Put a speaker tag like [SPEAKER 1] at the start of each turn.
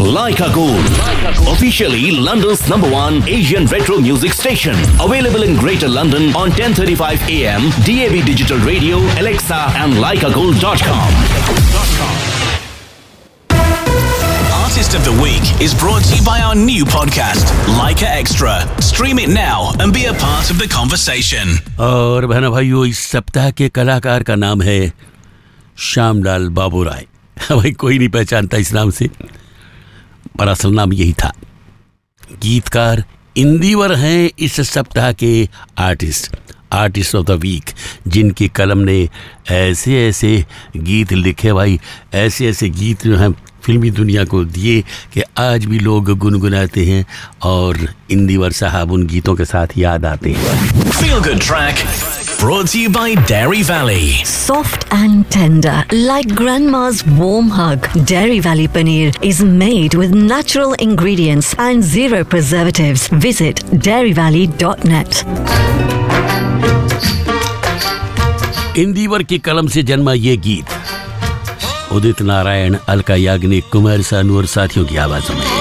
[SPEAKER 1] Laika Gold, officially London's #1 Asian retro music station. Available in Greater London on 10:35 AM, DAB digital radio, Alexa and laikagold.com.
[SPEAKER 2] Artist of the Week is brought to you by our new podcast, Laika Extra. Stream it now and be a part of the conversation.
[SPEAKER 3] और बहनों भाइयों, इस सप्ताह के कलाकार का नाम है श्यामलाल बाबू राय। भाई कोई नहीं पहचानता इस नाम से, पर असल नाम यही था। गीतकार इंदिवर हैं इस सप्ताह के आर्टिस्ट ऑफ द वीक, जिनकी कलम ने ऐसे ऐसे गीत लिखे भाई, ऐसे ऐसे गीत जो हैं फिल्मी दुनिया को दिए कि आज भी लोग गुनगुनाते हैं और इंदिवर साहब उन गीतों के साथ याद आते हैं।
[SPEAKER 2] Feel Good Track brought to you by Dairy Valley.
[SPEAKER 4] Soft and tender, like grandma's warm hug. Dairy Valley paneer is made with natural ingredients and zero preservatives. Visit dairyvalley.net.
[SPEAKER 3] Indeevar की कलम से जन्मा ये गीत उदित नारायण, अलका याग्निक, कुमार सानू और साथियों की आवाजों में।